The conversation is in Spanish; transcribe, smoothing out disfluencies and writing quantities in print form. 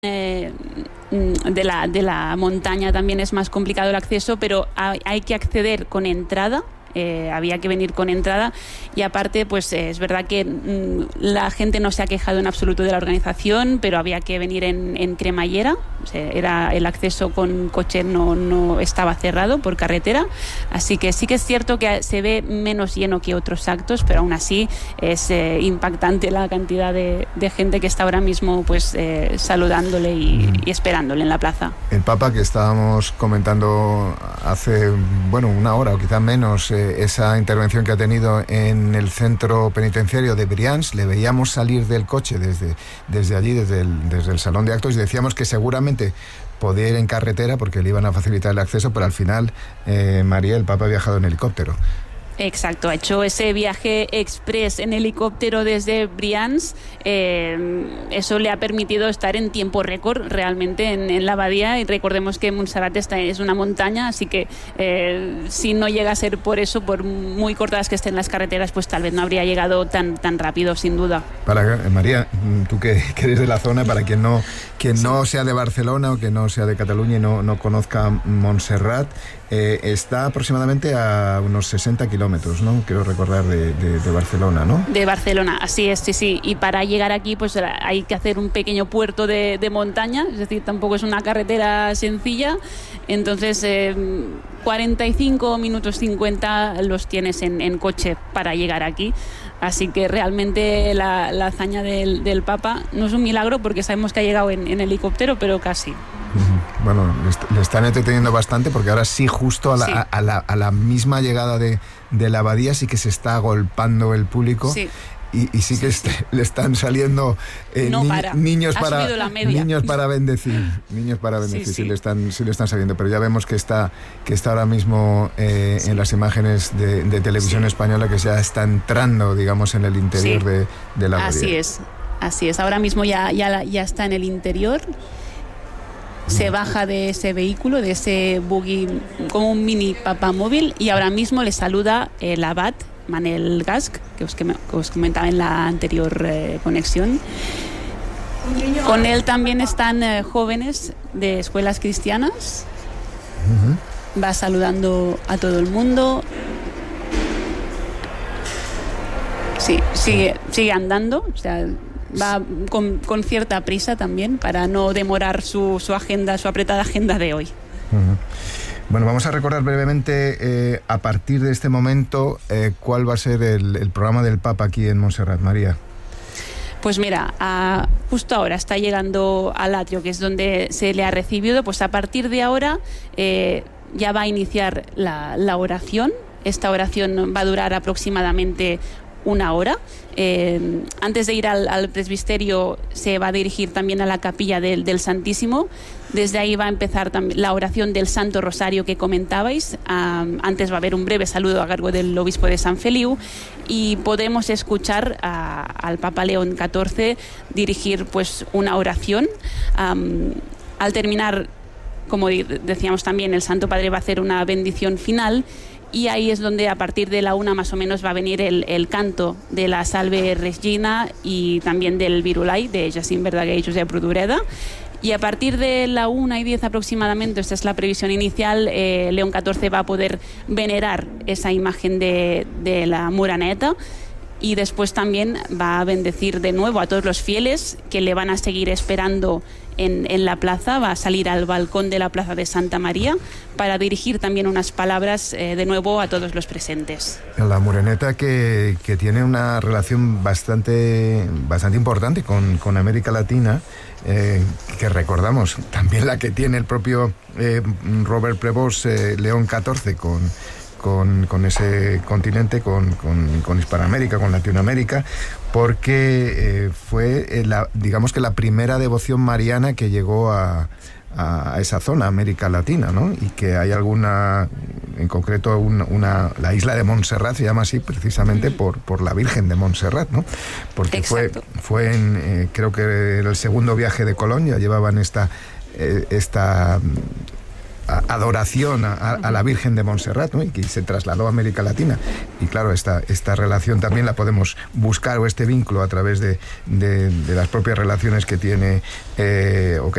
de la montaña también es más complicado el acceso, pero hay que acceder con entrada. Había que venir con entrada y aparte pues es verdad que la gente no se ha quejado en absoluto de la organización, pero había que venir en cremallera, o sea, era el acceso con coche no estaba cerrado por carretera, así que sí que es cierto que se ve menos lleno que otros actos, pero aún así es impactante la cantidad de gente que está ahora mismo pues saludándole y esperándole en la plaza. El Papa, que estábamos comentando hace una hora o quizás menos, esa intervención que ha tenido en el centro penitenciario de Brians, le veíamos salir del coche desde allí, desde el salón de actos, y decíamos que seguramente podía ir en carretera porque le iban a facilitar el acceso, pero al final, María, el Papa ha viajado en helicóptero. Exacto, ha hecho ese viaje express en helicóptero desde Brians. Eso le ha permitido estar en tiempo récord realmente en la abadía, y recordemos que Montserrat es una montaña, así que si no llega a ser por eso, por muy cortadas que estén las carreteras, pues tal vez no habría llegado tan rápido, sin duda. María, tú que eres de la zona, para quien no sea de Barcelona o que no sea de Cataluña y no conozca Montserrat, está aproximadamente a unos 60 kilómetros, ¿no? Quiero recordar de Barcelona, ¿no? De Barcelona, así es, sí. Y para llegar aquí pues hay que hacer un pequeño puerto de montaña, es decir, tampoco es una carretera sencilla. Entonces 45 minutos 50 los tienes en coche para llegar aquí. Así que realmente la hazaña del Papa no es un milagro, porque sabemos que ha llegado en helicóptero, pero casi. Bueno, le están entreteniendo bastante, porque ahora sí, justo a la misma llegada de la abadía, sí que se está agolpando el público. Sí. Y sí que le están saliendo niños para bendecir. Sí le están saliendo, pero ya vemos que está ahora mismo en las imágenes de televisión española, que ya está entrando, digamos, en el interior de la abadía. Así es. Ahora mismo ya está en el interior. Se baja de ese vehículo, de ese buggy, como un mini papamóvil, y ahora mismo le saluda el abad Manel Gasc, que os comentaba en la anterior conexión. Con él también están jóvenes de escuelas cristianas. Va saludando a todo el mundo. Sí, sigue andando, o sea, va con cierta prisa también, para no demorar su apretada agenda de hoy. Bueno, vamos a recordar brevemente, a partir de este momento, cuál va a ser el programa del Papa aquí en Montserrat, María. Pues mira, justo ahora está llegando al atrio, que es donde se le ha recibido. Pues a partir de ahora ya va a iniciar la oración. Esta oración va a durar aproximadamente una hora. Antes de ir al presbiterio, se va a dirigir también a la capilla del Santísimo. Desde ahí va a empezar también la oración del Santo Rosario que comentabais. Antes va a haber un breve saludo a cargo del obispo de San Feliu, y podemos escuchar al Papa León XIV dirigir pues una oración. Al terminar, como decíamos también, el Santo Padre va a hacer una bendición final. Y ahí es donde, a partir de la 1 más o menos, va a venir el canto de la Salve Regina y también del Virulai de Jacint Verdaguer y Josep Rodoreda. Y a partir de la 1:10 aproximadamente, esta es la previsión inicial, León XIV va a poder venerar esa imagen de la Moreneta, y después también va a bendecir de nuevo a todos los fieles que le van a seguir esperando en la plaza. Va a salir al balcón de la plaza de Santa María para dirigir también unas palabras de nuevo a todos los presentes. La Moreneta, que tiene una relación bastante importante con América Latina, que recordamos también la que tiene el propio Robert Prevost, León XIV, con ese continente, con Hispanoamérica, con Latinoamérica, porque fue digamos que la primera devoción mariana que llegó a esa zona, América Latina, ¿no? Y que hay alguna, en concreto la isla de Montserrat se llama así precisamente por la Virgen de Montserrat, ¿no? Porque fue en, creo que era el segundo viaje de Colón, ya llevaban esta adoración a la Virgen de Montserrat, ¿no? Y que se trasladó a América Latina. Y claro, esta relación también la podemos buscar, o este vínculo, a través de las propias relaciones que tiene o que